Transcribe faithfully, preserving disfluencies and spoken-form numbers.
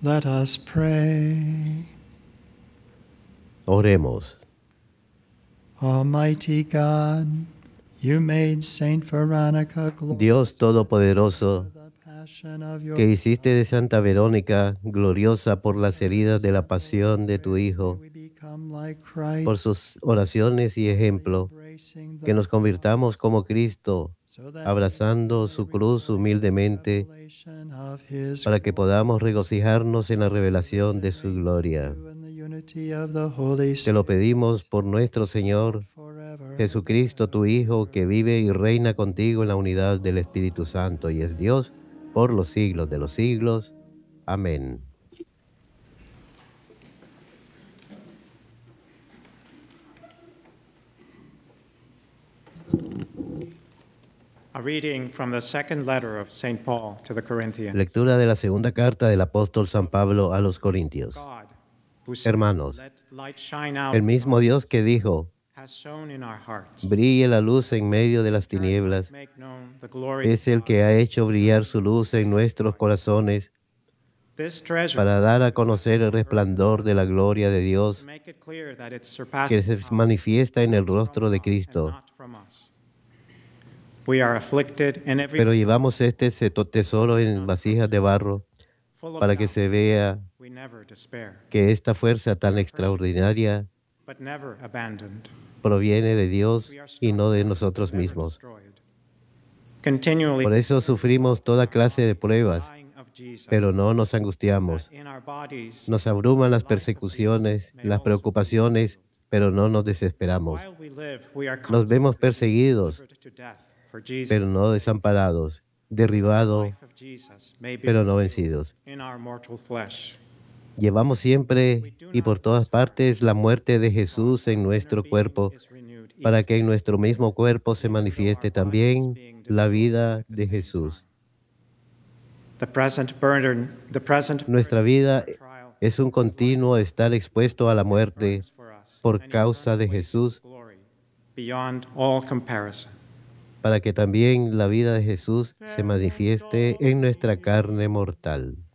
Let us pray. Oremos. Almighty God, you made Saint Veronica Dios glorious Todopoderoso, for the passion of your que hiciste de Son. Santa Verónica gloriosa por las heridas de la pasión de tu Hijo, May we become like por Christ, sus oraciones y ejemplo, embracing the que nos convirtamos cross, como Cristo, so that abrazando we su may cruz rejoice in the humildemente, revelation of his para que podamos glory. regocijarnos en la revelación de su Reign to gloria. you in the unity of the Holy Te lo Spirit, pedimos por nuestro God Señor forever Jesucristo, and tu Hijo, que vive y ever. reina contigo en la unidad del Espíritu Santo y es Dios por los siglos de los siglos. Amén. A reading from the second letter of Saint Paul to the Corinthians. Lectura de la segunda carta del apóstol San Pablo a los Corintios. God, who said, Hermanos, "Let light shine out el of mismo darkness," Dios que dijo, has shone in our hearts, brille la luz en medio de las that we might tinieblas, make known the glory es of el God que ha hecho in brillar su luz en nuestros corazones This treasure para dar a we possess conocer el on earth resplandor de la gloria de to Dios make it clear that its que surpassing se power manifiesta en el comes from rostro de God and Cristo. not from us. We are afflicted in every Pero way, llevamos este seto- tesoro en not vasijas de barro full of para que doubt. se vea We never despair, que esta fuerza tan extraordinaria but never abandoned. proviene de Dios We are y struck no de down, nosotros never mismos. destroyed. Continually Por eso bearing sufrimos in toda our clase de bodies the pruebas, dying of Jesus, pero no nos so that angustiamos. in our bodies Nos abruman the las life of Jesus persecuciones, may las also be preocupaciones, revealed. pero no nos desesperamos. While we live, we are Nos vemos constantly perseguidos, delivered to death for Jesus' pero no sake, desamparados, so that the derribados, life of Jesus may be pero no revealed vencidos. in our mortal flesh. Llevamos siempre y por todas partes la muerte de Jesús en nuestro cuerpo, para que en nuestro mismo cuerpo se manifieste también la vida de Jesús. The present burden, the present Nuestra burden vida of our trial es un is continuo light estar expuesto a la muerte brightness for us, por an causa de eternal weight Jesús, of glory beyond all comparison. para que también la vida de Jesús se manifieste en nuestra carne mortal.